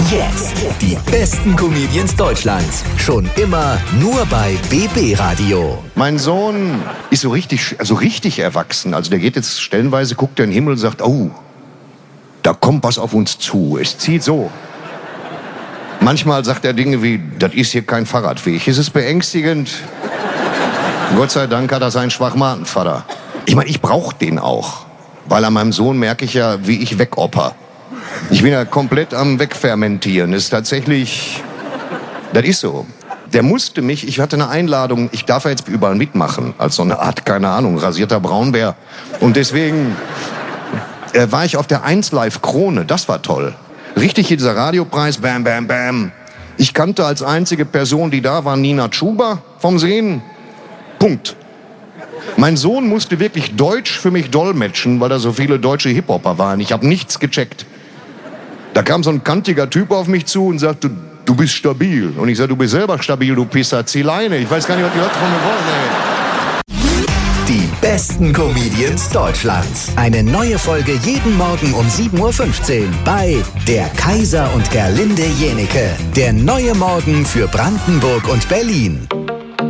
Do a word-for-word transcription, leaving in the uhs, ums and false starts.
Jetzt die besten Comedians Deutschlands. Schon immer nur bei B B Radio. Mein Sohn ist so richtig, also richtig erwachsen. Also der geht jetzt stellenweise, guckt er in den Himmel und sagt, oh, da kommt was auf uns zu. Es zieht so. Manchmal sagt er Dinge wie, das ist hier kein Fahrradweg. Es ist beängstigend. Gott sei Dank hat er seinen Schwachmatenvater. Ich meine, ich brauche den auch. Weil an meinem Sohn merke ich ja, wie ich wegopper. Ich bin ja komplett am Wegfermentieren. Das ist tatsächlich, das ist so. Der musste mich, ich hatte eine Einladung, ich darf ja jetzt überall mitmachen, als so eine Art, keine Ahnung, rasierter Braunbär. Und deswegen äh, war ich auf der eins Live Krone, das war toll. Richtig dieser Radiopreis, bam, bam, bam. Ich kannte als einzige Person, die da war, Nina Chuba vom Sehen. Punkt. Mein Sohn musste wirklich Deutsch für mich dolmetschen, weil da so viele deutsche Hip-Hopper waren. Ich habe nichts gecheckt. Da kam so ein kantiger Typ auf mich zu und sagte, du bist stabil. Und ich sagte, du bist selber stabil, du Pisser, zieh Leine. Ich weiß gar nicht, was die Leute von mir wollen, ey. Die besten Comedians Deutschlands. Eine neue Folge jeden Morgen um sieben Uhr fünfzehn bei Der Kaiser und Gerlinde Jenieke. Der neue Morgen für Brandenburg und Berlin.